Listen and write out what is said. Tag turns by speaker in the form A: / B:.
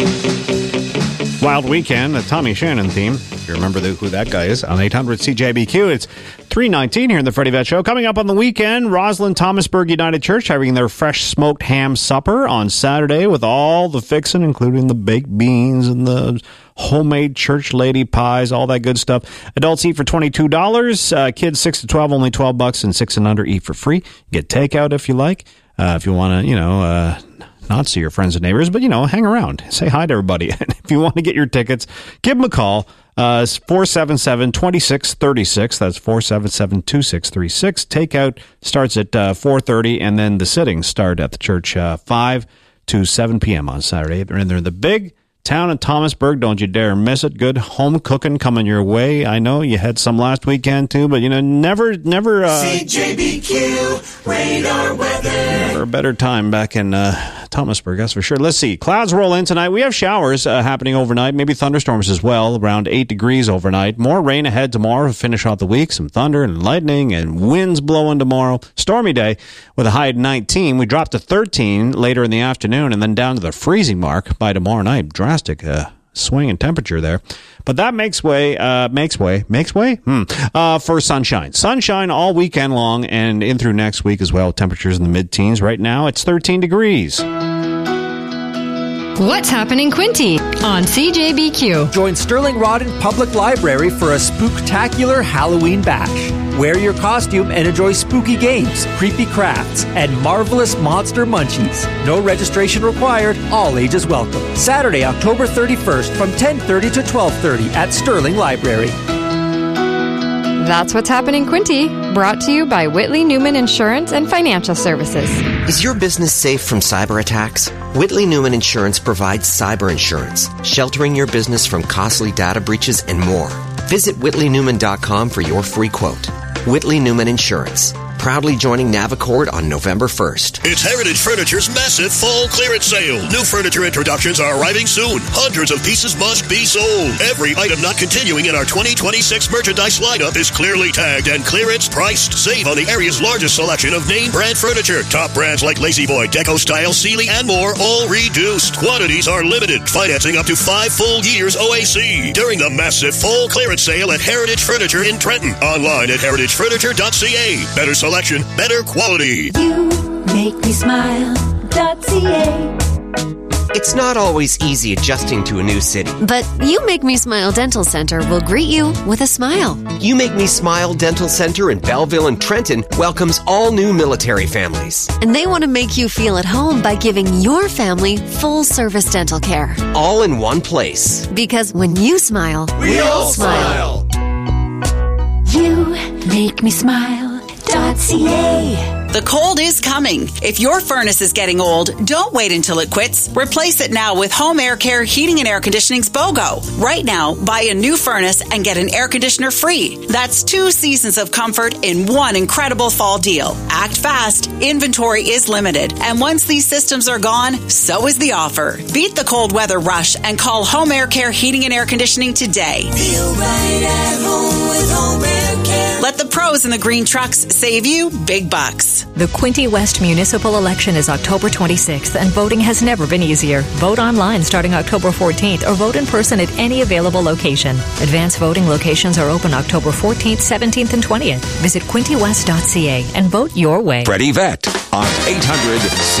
A: Wild Weekend, the Tommy Shannon theme. If you remember who that guy is, on 800 CJBQ. It's 3:19 here in the Freddie Vet Show. Coming up on the weekend, Roslyn Thomasburg United Church having their fresh smoked ham supper on Saturday with all the fixin', including the baked beans and the homemade church lady pies, all that good stuff. Adults eat for $22. Kids 6 to 12, only $12, and 6 and under eat for free. Get takeout if you like. If you want to, not see your friends and neighbors, but, hang around. Say hi to everybody. If you want to get your tickets, give them a call. 477-2636. That's 477-2636. Takeout starts at 4:30, and then the sittings start at the church 5 to 7 p.m. on Saturday. And they're in the big town of Thomasburg. Don't you dare miss it. Good home cooking coming your way. I know you had some last weekend too, but never
B: CJBQ radar weather.
A: Never a better time back in Thomasburg, that's for sure. Let's see. Clouds roll in tonight. We have showers happening overnight, maybe thunderstorms as well, around 8 degrees overnight. More rain ahead tomorrow to finish off the week. Some thunder and lightning and winds blowing tomorrow. Stormy day with a high of 19. We drop to 13 later in the afternoon and then down to the freezing mark by tomorrow night. Drastic swing in temperature there. But that makes way for sunshine. Sunshine all weekend long and in through next week as well. Temperatures in the mid-teens. Right now, it's 13 degrees.
C: What's happening, Quinty, on CJBQ?
D: Join Sterling Rodden Public Library for a spooktacular Halloween bash. Wear your costume and enjoy spooky games, creepy crafts, and marvelous monster munchies. No registration required, all ages welcome. Saturday, October 31st from 10:30 to 12:30 at Sterling Library.
C: That's what's happening, Quinty. Brought to you by Whitley Newman Insurance and Financial Services.
E: Is your business safe from cyber attacks? Whitley Newman Insurance provides cyber insurance, sheltering your business from costly data breaches and more. Visit whitleynewman.com for your free quote. Whitley Newman Insurance. Proudly joining Navicord on November 1st.
F: It's Heritage Furniture's massive fall clearance sale. New furniture introductions are arriving soon. Hundreds of pieces must be sold. Every item not continuing in our 2026 merchandise lineup is clearly tagged and clearance priced. Save on the area's largest selection of name brand furniture. Top brands like Lazy Boy, Deco Style, Sealy, and more, all reduced. Quantities are limited. Financing up to 5 full years OAC. During the massive fall clearance sale at Heritage Furniture in Trenton. Online at heritagefurniture.ca. Better selection, better quality.
B: You make me smile.ca.
E: It's not always easy adjusting to a new city.
G: But You Make Me Smile Dental Center will greet you with a smile.
E: You Make Me Smile Dental Center in Belleville and Trenton welcomes all new military families.
G: And they want to make you feel at home by giving your family full-service dental care.
E: All in one place.
G: Because when you smile,
F: We all smile.
B: You make me smile.ca.
H: The cold is coming. If your furnace is getting old, don't wait until it quits. Replace it now with Home Air Care Heating and Air Conditioning's BOGO. Right now, buy a new furnace and get an air conditioner free. That's 2 seasons of comfort in one incredible fall deal. Act fast. Inventory is limited. And once these systems are gone, so is the offer. Beat the cold weather rush and call Home Air Care Heating and Air Conditioning today.
B: Feel right at home with Home Air Care.
H: Let the pros in the green trucks save you big bucks.
I: The Quinte West municipal election is October 26th, and voting has never been easier. Vote online starting October 14th, or vote in person at any available location. Advance voting locations are open October 14th, 17th, and 20th. Visit QuinteWest.ca and vote your way.
J: Freddie Vet on 800